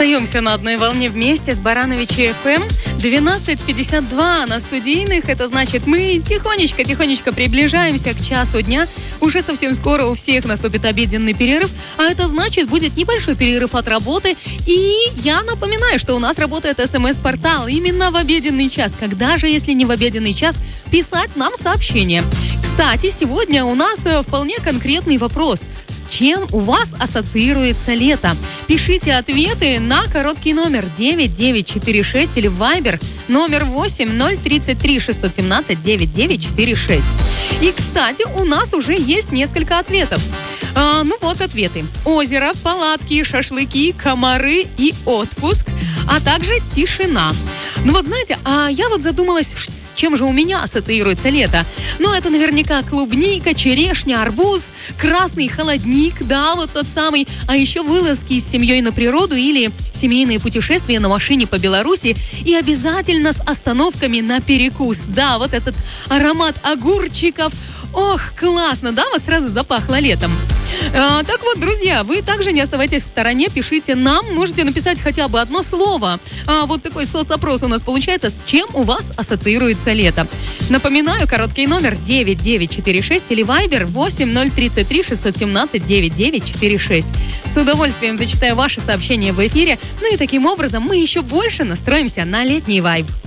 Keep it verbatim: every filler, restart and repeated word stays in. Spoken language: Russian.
Остаемся на одной волне вместе с Барановичи эф эм. двенадцать пятьдесят два на студийных. Это значит, мы тихонечко-тихонечко приближаемся к часу дня. Уже совсем скоро у всех наступит обеденный перерыв. А это значит, будет небольшой перерыв от работы. И я напоминаю, что у нас работает СМС-портал именно в обеденный час. Когда же, если не в обеденный час, писать нам сообщение? Кстати, сегодня у нас вполне конкретный вопрос. С чем у вас ассоциируется лето? Пишите ответы на короткий номер девять девять четыре шесть или в Viber номер восемь ноль тридцать три шестьсот семнадцать девять девять четыре шесть. И, кстати, у нас уже есть несколько ответов. А, ну вот ответы. Озеро, палатки, шашлыки, комары и отпуск, а также тишина. Ну вот знаете, а я вот задумалась, с чем же у меня ассоциируется лето. Ну это наверняка клубника, черешня, арбуз, красный холодник, да, вот тот самый. А еще вылазки с семьей на природу или семейные путешествия на машине по Беларуси. И обязательно с остановками на перекус. Да, вот этот аромат огурчиков. Ох, классно, да, вот сразу запахло летом. А, так вот, друзья, вы также не оставайтесь в стороне, пишите нам, можете написать хотя бы одно слово. А, вот такой соцопрос у нас получается, с чем у вас ассоциируется лето. Напоминаю, короткий номер девять девять четыре шесть или Viber восемь ноль тридцать три шестьсот семнадцать девять девять четыре шесть. С удовольствием зачитаю ваши сообщения в эфире, ну и таким образом мы еще больше настроимся на летний вайб.